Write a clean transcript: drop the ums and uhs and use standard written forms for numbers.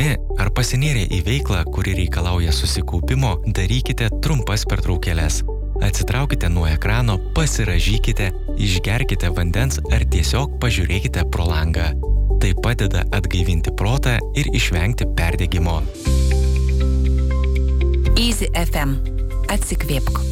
dirbdami ar pasinėrę į veiklą, kuri reikalauja susikaupimo, darykite trumpas pertraukėles. Atsitraukite nuo ekrano, pasirąžykite, išgerkite vandens ar tiesiog pažiūrėkite pro langą. Tai padeda atgaivinti protą ir išvengti perdegimo. Easy FM. Atsikvėpk.